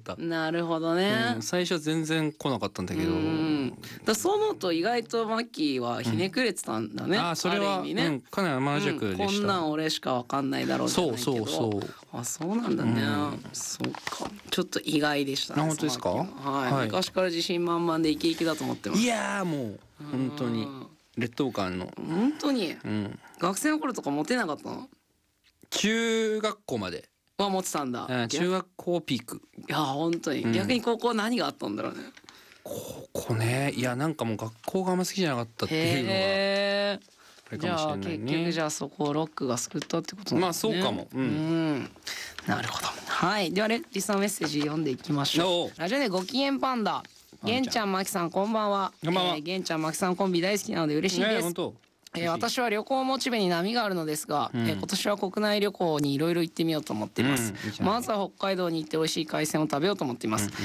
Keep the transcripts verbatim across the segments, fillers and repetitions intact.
。 なるほどね、 うん、最初全然来なかったんだけど、 うんだそう思うと意外とマッキーはひねくれてたんだね、 うん、あそれは、 ある意味ね、 うん、かなり甘弱でした、 うん、こんなん俺しかわかんないだろうじゃないけど、 そうそうそう、 あそうなんだね、 うん、 そうかちょっと意外でしたね。 あ本当ですか、 はい、はい、昔から自信満々でイケイケだと思ってます。 いやもう本当に劣等感の、 本当に、 うん、 学生の頃とかモテなかったの？ 中学校まではモテたんだ、 うん、中学校ピーク。 いや本当に、うん、逆に高校何があったんだろうね。 高校ね、いやなんかもう学校があんま好きじゃなかったっていうのがへあれかもしれないね。 じゃあ結局じゃあそこをロックが救ったってことなんですね。 まあそうかも、うん、 うん、なるほど。はい、ではリスナーメッセージ読んでいきましょう。ラジオでご機嫌パンダ、げんちゃんまきさんこんばんは。 こんばんは。 えー、げんちゃんまきさんコンビ大好きなので嬉しいです。ね、本当えー、私は旅行モチベに波があるのですが、うん、えー、今年は国内旅行にいろいろ行ってみようと思っています、うん、まずは北海道に行って美味しい海鮮を食べようと思っています、うんうん、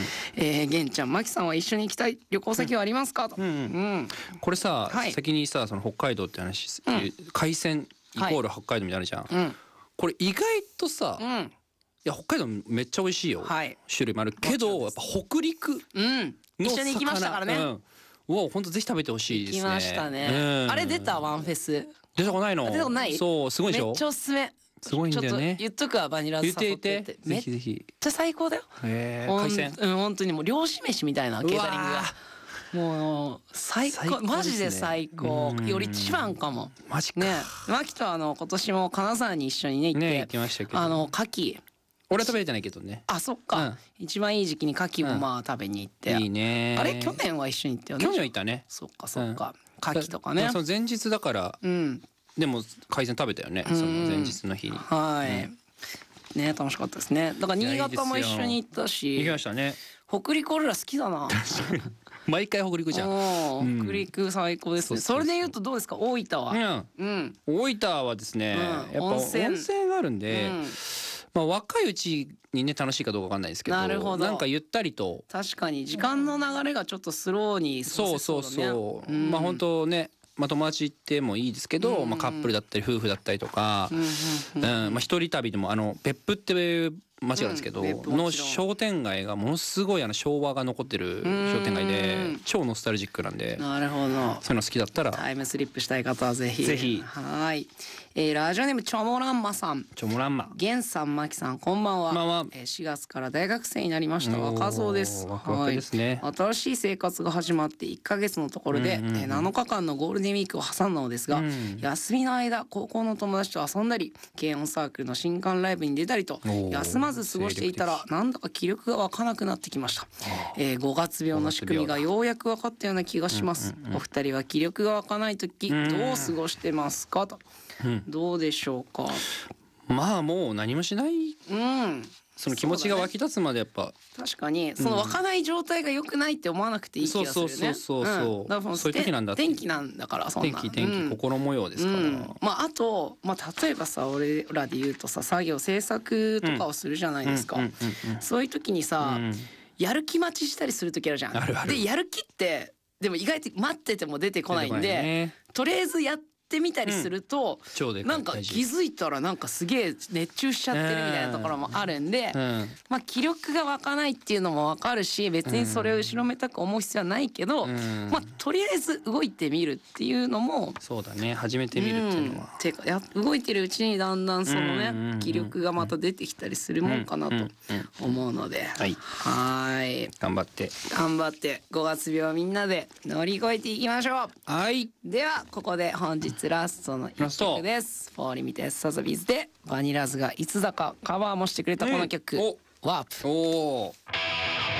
えー、げんちゃんまきさんは一緒に行きたい旅行先はありますか、と、うんうんうん、これさ、はい、先にさその北海道って話、うん、海鮮イコール北海道みたいなのじゃん、はい、これ意外とさ、うん、いや北海道めっちゃ美味しいよ、はい、種類もあるけどやっぱ北陸の魚、うん、 一緒に行きましたからね、うん、 うわ本当ぜひ食べてほしいですね。 行きましたね、うん、あれ出たワンフェス出たことないの？ 出たことない？ そうすごいでしょ？ めっちゃおすすめ。 すごいんだよね。 ちょっと言っとくわ、バニラズ誘ってって。 ぜひぜひ。 めっちゃ最高だよ。 へー、海鮮。 うん本当にもう漁師飯みたいなケータリングが。もう最高、ね、マジで最高。より一番かも。 マジか。 ね、マキとあの今年も金沢に一緒にね行って、 ね、行きましたけど。 あの牡蠣。 俺は食べれてないけどね。 あ、そっか、うん、一番いい時期に牡蠣もまあ食べに行って、うん、 いいね。 あれ去年は一緒に行ったよね。 去年は行ったね。 そっかそっか、うん、牡蠣とかね。 その前日だから、うん、でも海鮮食べたよね、その前日の日に。 はい、うん、ね楽しかったですね。だから新潟も一緒に行ったし。 行きましたね。 北陸俺ら好きだな。 毎回北陸じゃん、 うん、北陸最高ですね。それで言うとどうですか大分は。 うん、うん、大分はですね、うん、やっぱ温泉があるんで、うん、まあ若いうちにね楽しいかどうかわかんないですけど、 なるほど、 なんかゆったりと、 確かに時間の流れがちょっとスローに過ごせそうだね。 そうそうそう、うん、まあ本当ね、まあ友達行ってもいいですけど、うん、まあカップルだったり夫婦だったりとか、うんうんうん、まあ一人旅でもあの別府っていう街なんですけど、うん、の商店街がものすごいあの昭和が残ってる商店街で超ノスタルジックなんで、 なるほど、 そういうの好きだったらタイムスリップしたい方はぜひぜひ。 はい、えー、ラジオネームチョモランマさん、 チョモランマ、 ゲンさん、マキさんこんばんは。 まあまあ、 えー、しがつから大学生になりました若造です。 ワクワクですね、 はい、新しい生活が始まっていっかげつのところで、うんうんうん、えー、なのかかんのゴールデンウィークを挟んだのですが、うん、休みの間高校の友達と遊んだり軽音サークルの新刊ライブに出たりと休まず過ごしていたらなんだか気力が湧かなくなってきました。えー、ごがつ病の仕組みがようやく分かったような気がします、うんうんうん、お二人は気力が湧かない時どう過ごしてますかと、うん、どうでしょうか。 まあもう何もしない、うん、その気持ちが湧き立つまでやっぱ、 確かにその湧かない状態が良くないって思わなくていい気がするね。 そうそうそうそう、うん、だからそういう時なんだって。 天気なんだからそんな天気天気、うん、心模様ですから、うん、 まああと、まあ、例えばさ俺らで言うとさ作業制作とかをするじゃないですか、そういう時にさ、うん、やる気待ちしたりする時あるじゃん。 あるある。 でやる気ってでも意外と待ってても出てこないんで、ね、とりあえずやってってみたりすると、うん、なんか気づいたらなんかすげえ熱中しちゃってるみたいなところもあるんで、うん、まあ気力が湧かないっていうのも分かるし別にそれを後ろめたく思う必要はないけど、うん、まあとりあえず動いてみるっていうのもそうだね、始めてみるっていうのは、 うん、てかや動いてるうちにだんだんそのね、うんうんうん、気力がまた出てきたりするもんかなと思うので、はい、はい頑張って頑張ってごがつ病みんなで乗り越えていきましょう。 はい、 ではここで本日ラストのいっきょくです。フォーリミテスサザビーズでバニラズがいつだかカバーもしてくれたこの曲、うん、ワープ。 おー